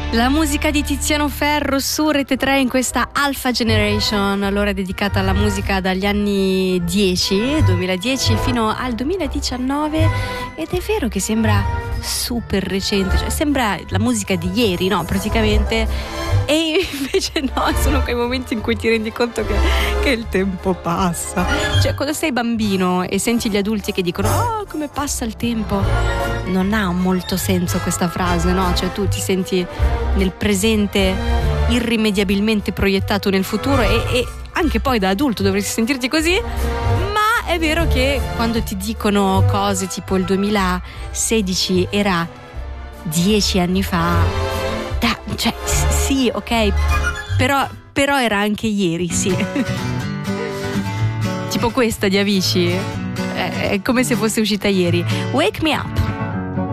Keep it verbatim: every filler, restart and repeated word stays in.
La musica di Tiziano Ferro su Rete tre in questa Alpha Generation, allora dedicata alla musica dagli anni dieci, duemiladieci fino al duemiladiciannove, ed è vero che sembra super recente, cioè sembra la musica di ieri, no? Praticamente, e invece no, sono quei momenti in cui ti rendi conto che, che il tempo passa. Cioè quando sei bambino e senti gli adulti che dicono oh come passa il tempo, non ha molto senso questa frase, no? Cioè tu ti senti nel presente irrimediabilmente proiettato nel futuro e, e anche poi da adulto dovresti sentirti così, ma è vero che quando ti dicono cose tipo il duemilasedici era dieci anni fa, da, cioè sì, ok, però, però era anche ieri, sì. Tipo questa di Avicii, è come se fosse uscita ieri. Wake Me Up.